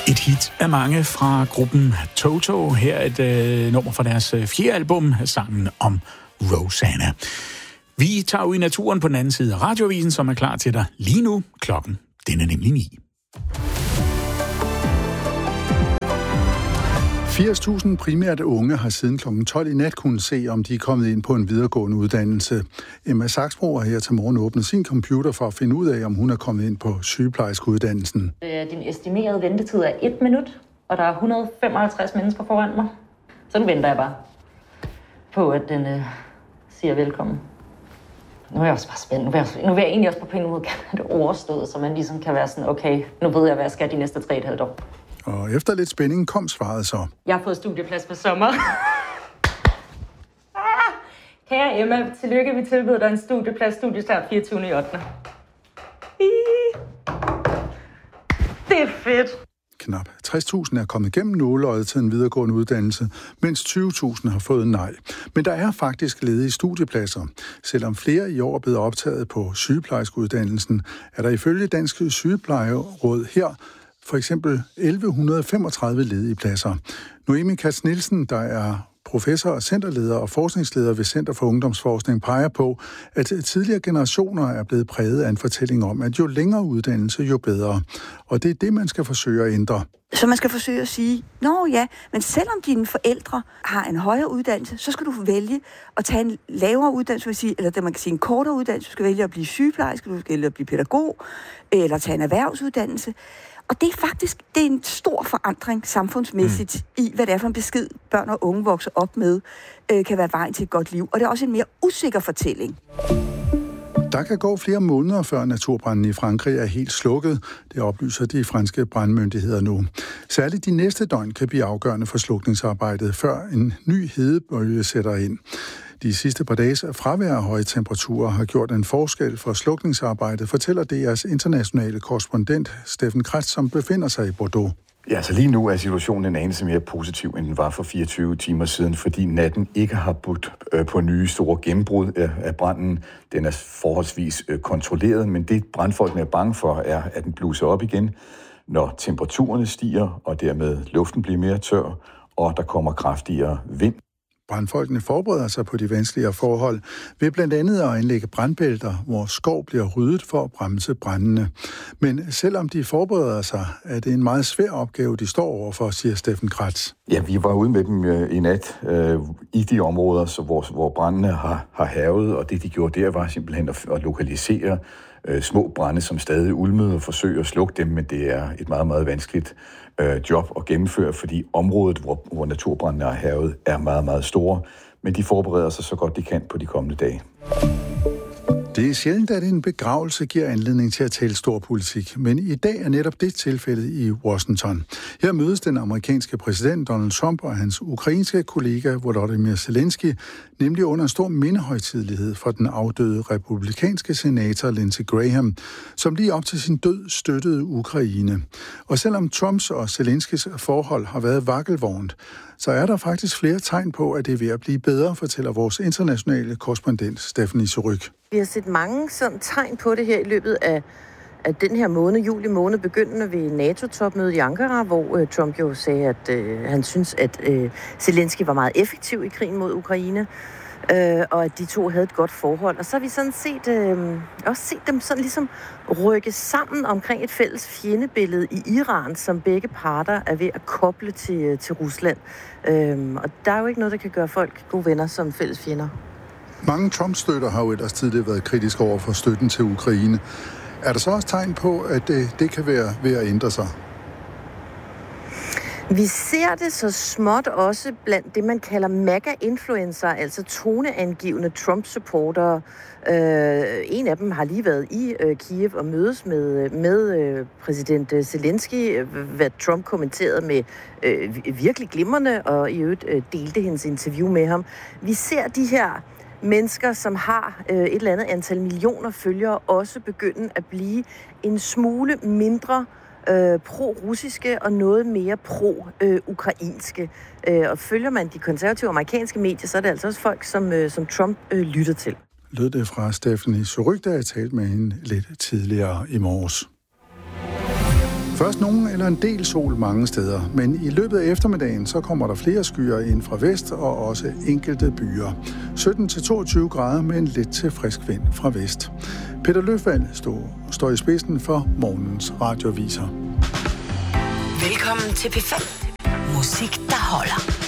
Et hit af mange fra gruppen Toto. Her er et nummer fra deres 4. album, sangen om Rosanna. Vi tager ud i naturen på den anden side af radioavisen, som er klar til dig lige nu. Klokken, den er nemlig 9. 80.000 primært unge har siden kl. 12 i nat kunnet se, om de er kommet ind på en videregående uddannelse. Emma Saxbro har her til morgen åbnet sin computer for at finde ud af, om hun er kommet ind på sygeplejerskeuddannelsen. Din estimerede ventetid er 1 minut, og der er 155 mennesker foran mig. Så nu venter jeg bare på, at den siger velkommen. Nu er jeg også bare spændt. Nu vil jeg egentlig også på en måde have det overstået, så man ligesom kan være sådan, okay, nu ved jeg, hvad jeg skal de næste 3,5 år. Og efter lidt spænding kom svaret så. Jeg har fået studieplads på sommer. Kære Emma, tillykke, vi tilbyder dig en studieplads, studiestart 24. i 8. Det er fedt. Knap 60.000 er kommet igennem nåleøjet til en videregående uddannelse, mens 20.000 har fået nej. Men der er faktisk ledige studiepladser. Selvom flere i år er blevet optaget på sygeplejerskeuddannelsen, er der ifølge Dansk Sygeplejeråd her for eksempel 1135 ledige pladser. Noemi Katz-Nielsen, der er professor og centerleder og forskningsleder ved Center for Ungdomsforskning, peger på, at tidligere generationer er blevet præget af en fortælling om, at jo længere uddannelse, jo bedre. Og det er det, man skal forsøge at ændre. Så man skal forsøge at sige, nå ja, men selvom dine forældre har en højere uddannelse, så skal du vælge at tage en lavere uddannelse, eller det man kan sige en kortere uddannelse. Du skal vælge at blive sygeplejerske, du skal vælge at blive pædagog, eller tage en erhvervsuddannelse. Og det er en stor forandring samfundsmæssigt i, hvad det er for en besked, børn og unge vokser op med, kan være vejen til et godt liv. Og det er også en mere usikker fortælling. Der kan gå flere måneder, før naturbranden i Frankrig er helt slukket. Det oplyser de franske brandmyndigheder nu. Særligt de næste døgn kan blive afgørende for slukningsarbejdet, før en ny hedebølge sætter ind. De sidste par dages fravær af høje temperaturer har gjort en forskel for slukningsarbejdet, fortæller DR's internationale korrespondent Steffen Kretz, som befinder sig i Bordeaux. Ja, så lige nu er situationen en anelse mere positiv, end den var for 24 timer siden, fordi natten ikke har budt på nye store gennembrud af branden. Den er forholdsvis kontrolleret, men det brandfolkene er bange for, er, at den bluser op igen, når temperaturerne stiger, og dermed luften bliver mere tør, og der kommer kraftigere vind. Brandfolkene forbereder sig på de vanskeligere forhold ved blandt andet at anlægge brandbælter, hvor skov bliver ryddet for at bremse brændene. Men selvom de forbereder sig, er det en meget svær opgave, de står overfor, siger Steffen Kretz. Ja, vi var ude med dem i nat i de områder, hvor brændene har hærget, og det de gjorde der var simpelthen at lokalisere små brande, som stadig ulmede og forsøge at slukke dem, men det er et meget, meget vanskeligt job at gennemføre, fordi området, hvor naturbrændene er hærget, er meget, meget store, men de forbereder sig så godt de kan på de kommende dage. Det er sjældent, at en begravelse giver anledning til at tale stor politik, men i dag er netop det tilfældet i Washington. Her mødes den amerikanske præsident Donald Trump og hans ukrainske kollega Volodymyr Zelensky, nemlig under en stor mindehøjtidelighed for den afdøde republikanske senator Lindsey Graham, som lige op til sin død støttede Ukraine. Og selvom Trumps og Zelenskys forhold har været vakkelvornt, så er der faktisk flere tegn på, at det er ved at blive bedre, fortæller vores internationale korrespondent Stephanie Suryk. Vi har set mange sådan tegn på det her i løbet af den her måned, juli måned, begyndende ved NATO-topmødet i Ankara, hvor Trump jo sagde, at han synes, at Zelensky var meget effektiv i krigen mod Ukraine, og at de to havde et godt forhold. Og så har vi sådan også set dem sådan ligesom rykke sammen omkring et fælles fjendebillede i Iran, som begge parter er ved at koble til Rusland. Og der er jo ikke noget, der kan gøre folk gode venner som fælles fjender. Mange Trump-støtter har jo ellers tidligere været kritiske over for støtten til Ukraine. Er der så også tegn på, at det kan være ved at ændre sig? Vi ser det så småt også blandt det, man kalder MAGA-influencer, altså toneangivende Trump-supportere. En af dem har lige været i Kiev og mødes med præsident Zelensky, hvad Trump kommenterede med virkelig glimrende, og i øvrigt delte hendes interview med ham. Vi ser de her mennesker, som har et eller andet antal millioner følgere, også begynde at blive en smule mindre pro-russiske og noget mere pro-ukrainske. Og følger man de konservative amerikanske medier, så er det altså også folk, som Trump lytter til. Lød det fra Stephanie Suryk, der jeg talte med hende lidt tidligere i morges. Først nogen eller en del sol mange steder, men i løbet af eftermiddagen så kommer der flere skyer ind fra vest og også enkelte byer. 17-22 grader med en lidt til frisk vind fra vest. Peter Løfvald står i spidsen for morgens radioaviser. Velkommen til P5. Musik, der holder.